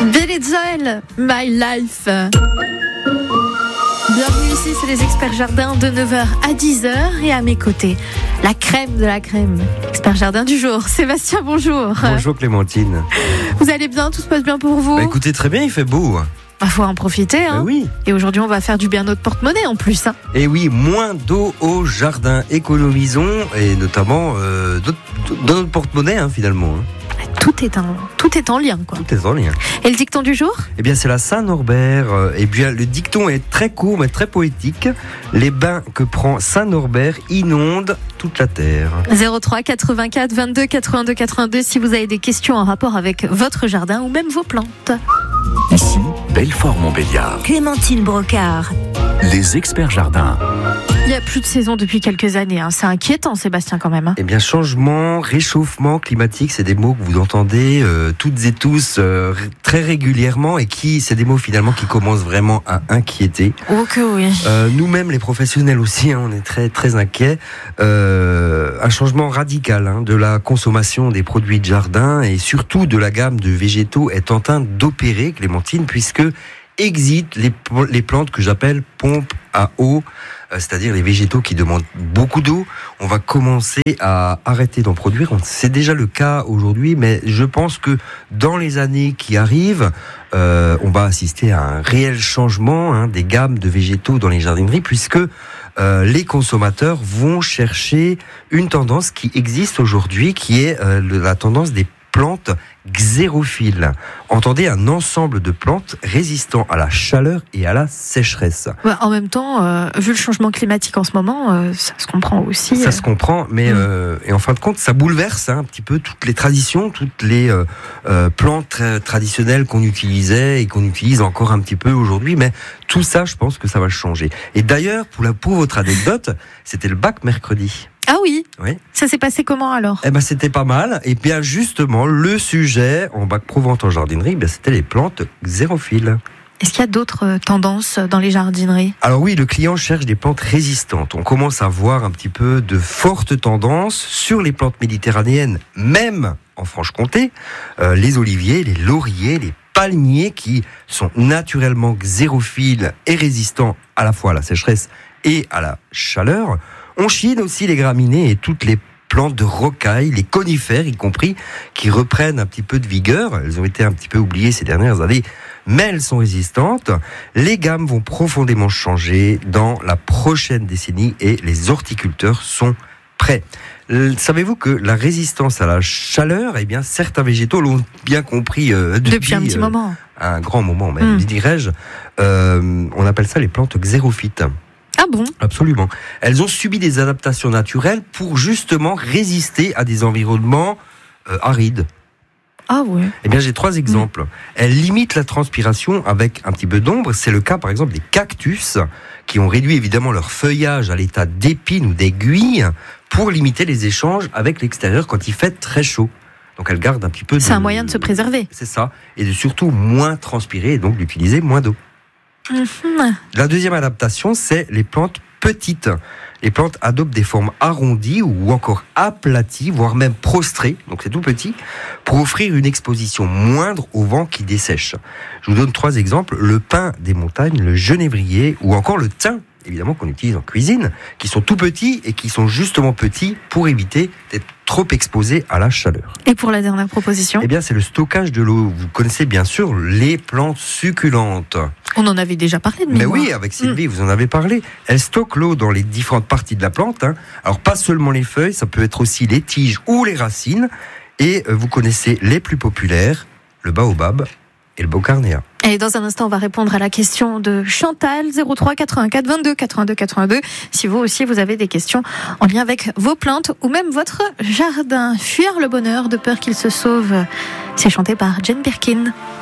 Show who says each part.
Speaker 1: Billy Joel, My Life. Bienvenue ici, c'est les experts jardins de 9h à 10h et à mes côtés, la crème de la crème, expert jardin du jour. Sébastien, bonjour.
Speaker 2: Bonjour Clémentine.
Speaker 1: Vous allez bien, tout se passe bien pour vous?
Speaker 2: Écoutez, très bien, il fait beau.
Speaker 1: Il faut en profiter.
Speaker 2: Oui.
Speaker 1: Et aujourd'hui, on va faire du bien à notre porte-monnaie en plus.
Speaker 2: Et oui, moins d'eau au jardin. Économisons, et notamment dans notre porte-monnaie finalement.
Speaker 1: Tout est en lien, quoi.
Speaker 2: Tout est en lien.
Speaker 1: Et le dicton du jour?
Speaker 2: Eh bien, c'est la Saint-Norbert. Et bien, le dicton est très court, mais très poétique. Les bains que prend Saint-Norbert inondent toute la terre.
Speaker 1: 03 84 22 82 82 si vous avez des questions en rapport avec votre jardin ou même vos plantes.
Speaker 3: Ici, Belfort-Montbéliard.
Speaker 4: Clémentine Brocard.
Speaker 3: Les experts jardins.
Speaker 1: Il n'y a plus de saison depuis quelques années. C'est inquiétant, Sébastien, quand même.
Speaker 2: Eh bien, changement, réchauffement climatique, c'est des mots que vous entendez toutes et tous très régulièrement et c'est des mots finalement qui commencent vraiment à inquiéter.
Speaker 1: Oh que oui.
Speaker 2: Nous-mêmes, les professionnels aussi, on est très très inquiets. Un changement radical de la consommation des produits de jardin et surtout de la gamme de végétaux est en train d'opérer, Clémentine, puisque exit les plantes que j'appelle pompes à eau, c'est-à-dire les végétaux qui demandent beaucoup d'eau. On va commencer à arrêter d'en produire. C'est déjà le cas aujourd'hui, mais je pense que dans les années qui arrivent, on va assister à un réel changement des gammes de végétaux dans les jardineries, puisque les consommateurs vont chercher une tendance qui existe aujourd'hui, qui est la tendance des plantes xérophiles. Entendez, un ensemble de plantes résistant à la chaleur et à la sécheresse.
Speaker 1: En même temps, vu le changement climatique en ce moment, ça se comprend aussi.
Speaker 2: Ça se comprend, mais et en fin de compte, ça bouleverse un petit peu toutes les traditions, toutes les plantes traditionnelles qu'on utilisait et qu'on utilise encore un petit peu aujourd'hui. Mais tout ça, je pense que ça va changer. Et d'ailleurs, pour votre anecdote, c'était le bac mercredi.
Speaker 1: Ah oui.
Speaker 2: Oui.
Speaker 1: Ça s'est passé comment alors?
Speaker 2: Eh ben, c'était pas mal. Et bien justement, le sujet en bac pro-vente en jardinerie, c'était les plantes xérophiles.
Speaker 1: Est-ce qu'il y a d'autres tendances dans les jardineries?
Speaker 2: Alors oui, le client cherche des plantes résistantes. On commence à voir un petit peu de fortes tendances sur les plantes méditerranéennes, même en Franche-Comté. Les oliviers, les lauriers, les palmiers qui sont naturellement xérophiles et résistants à la fois à la sécheresse et à la chaleur. On chine aussi les graminées et toutes les plantes de rocaille, les conifères y compris, qui reprennent un petit peu de vigueur. Elles ont été un petit peu oubliées ces dernières années, mais elles sont résistantes. Les gammes vont profondément changer dans la prochaine décennie et les horticulteurs sont prêts. Savez-vous que la résistance à la chaleur, certains végétaux l'ont bien compris depuis
Speaker 1: un petit moment.
Speaker 2: Un grand moment même, dirais-je. On appelle ça les plantes xérophytes.
Speaker 1: Ah bon?
Speaker 2: Absolument. Elles ont subi des adaptations naturelles pour justement résister à des environnements arides.
Speaker 1: Ah ouais.
Speaker 2: Eh bien, j'ai 3 exemples. Elles limitent la transpiration avec un petit peu d'ombre. C'est le cas, par exemple, des cactus qui ont réduit évidemment leur feuillage à l'état d'épines ou d'aiguilles pour limiter les échanges avec l'extérieur quand il fait très chaud. Donc, elles gardent un petit peu.
Speaker 1: C'est un moyen de se préserver.
Speaker 2: C'est ça. Et de surtout moins transpirer et donc d'utiliser moins d'eau. La deuxième adaptation, c'est les plantes petites. Les plantes adoptent des formes arrondies ou encore aplaties, voire même prostrées, donc c'est tout petit, pour offrir une exposition moindre au vent qui dessèche. Je vous donne 3 exemples, le pin des montagnes, le genévrier ou encore le thym, évidemment qu'on utilise en cuisine, qui sont tout petits et qui sont justement petits pour éviter d'être trop exposés à la chaleur.
Speaker 1: Et pour la dernière proposition?
Speaker 2: Eh bien, c'est le stockage de l'eau. Vous connaissez bien sûr les plantes succulentes.
Speaker 1: On en avait déjà parlé de
Speaker 2: Mais
Speaker 1: mémoire.
Speaker 2: oui, avec Sylvie, vous en avez parlé. Elles stockent l'eau dans les différentes parties de la plante. Alors, pas seulement les feuilles, ça peut être aussi les tiges ou les racines. Et vous connaissez les plus populaires, le baobab et le beaucarnéa.
Speaker 1: Et dans un instant, on va répondre à la question de Chantal, 03 84 22 82 82. Si vous aussi, vous avez des questions en lien avec vos plantes ou même votre jardin. Fuir le bonheur de peur qu'il se sauve. C'est chanté par Jane Birkin.